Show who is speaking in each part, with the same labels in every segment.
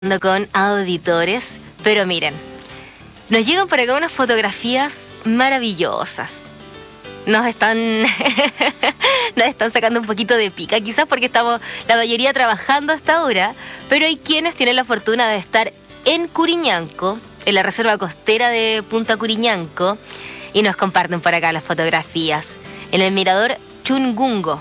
Speaker 1: con auditores, pero miren, nos llegan por acá unas fotografías maravillosas. Nos están nos están sacando un poquito de pica, quizás porque estamos la mayoría trabajando hasta ahora, pero hay quienes tienen la fortuna de estar en Curiñanco, en la reserva costera de Punta Curiñanco, y nos comparten por acá las fotografías en el mirador Chungungo.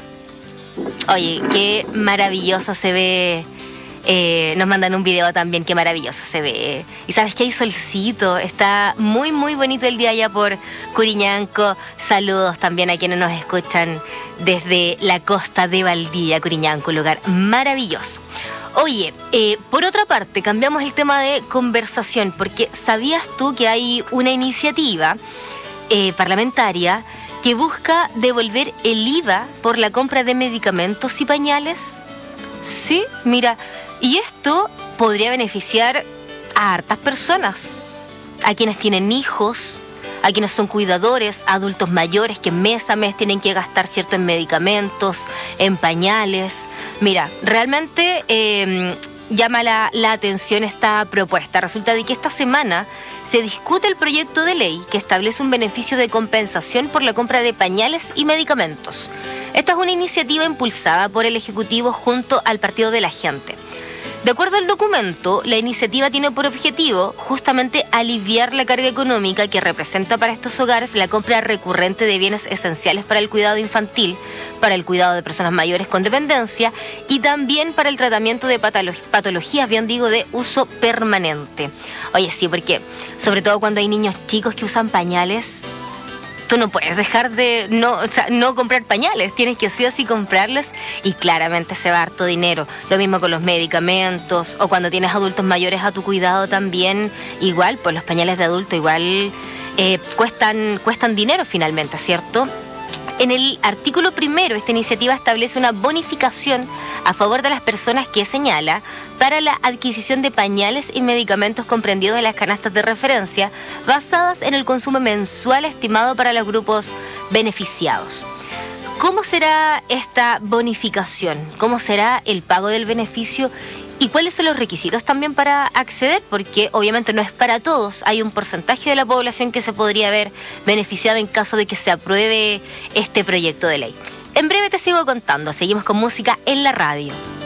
Speaker 1: Oye, qué maravilloso se ve. Nos mandan un video también, qué maravilloso se ve. Y sabes que hay solcito, está muy muy bonito el día allá por Curiñanco. Saludos también a quienes nos escuchan desde la costa de Valdivia, Curiñanco, un lugar maravilloso. Oye, por otra parte, cambiamos el tema de conversación, porque ¿sabías tú que hay una iniciativa parlamentaria que busca devolver el IVA por la compra de medicamentos y pañales? Sí, mira, y esto podría beneficiar a hartas personas, a quienes tienen hijos, a quienes son cuidadores, a adultos mayores que mes a mes tienen que gastar cierto en medicamentos, en pañales. Mira, realmente llama la atención esta propuesta. Resulta de que esta semana se discute el proyecto de ley que establece un beneficio de compensación por la compra de pañales y medicamentos. Esta es una iniciativa impulsada por el Ejecutivo junto al Partido de la Gente. De acuerdo al documento, la iniciativa tiene por objetivo justamente aliviar la carga económica que representa para estos hogares la compra recurrente de bienes esenciales para el cuidado infantil, para el cuidado de personas mayores con dependencia y también para el tratamiento de patologías, bien digo, de uso permanente. Oye, sí, porque sobre todo cuando hay niños chicos que usan pañales, tú no puedes dejar de no comprar pañales, tienes que sí o sí comprarlos y claramente se va harto dinero. Lo mismo con los medicamentos o cuando tienes adultos mayores a tu cuidado también, igual, pues los pañales de adulto igual cuestan dinero finalmente, ¿cierto? En el artículo primero, esta iniciativa establece una bonificación a favor de las personas que señala para la adquisición de pañales y medicamentos comprendidos en las canastas de referencia basadas en el consumo mensual estimado para los grupos beneficiados. ¿Cómo será esta bonificación? ¿Cómo será el pago del beneficio? ¿Y cuáles son los requisitos también para acceder? Porque obviamente no es para todos. Hay un porcentaje de la población que se podría ver beneficiado en caso de que se apruebe este proyecto de ley. En breve te sigo contando. Seguimos con música en la radio.